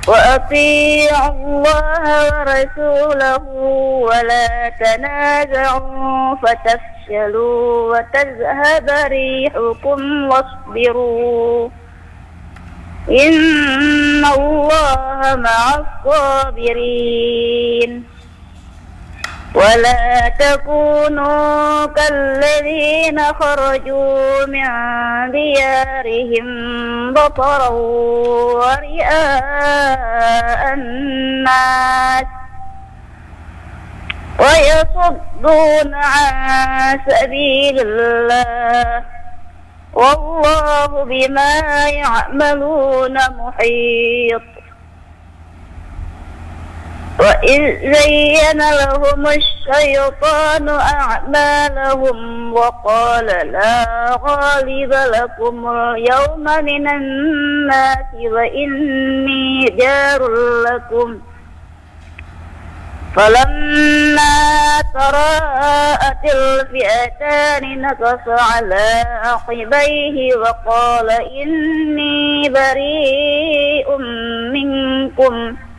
وأطيعوا الله ورسوله ولا تنازعوا فتفشلوا وتذهب ريحكم واصبروا إن الله مع الصابرين. ولا تكونوا كالذين خرجوا من ديارهم بطرا ورئاء الناس ويصدون عن سبيل الله والله بما يعملون محيط. وإذ زين لهم الشيطان أعمالهم وقال لا غالب لكم اليوم من الناس وإني جار لكم فلما تراءت الفئتان نكص على عقبيه وقال إني بريء منكم